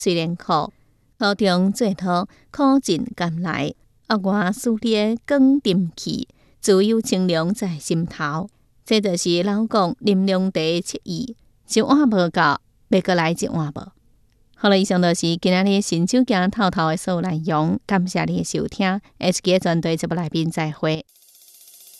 虽然苦，路中做途苦尽甘来。恶外思烈光沉气，自有清凉在心头。这就是老讲啉凉茶的切意，一碗无够，要搁来一碗无。好了，以上就是今仔日新手行透透的所有内容，感谢你的收听，下一期专题节目来宾再会。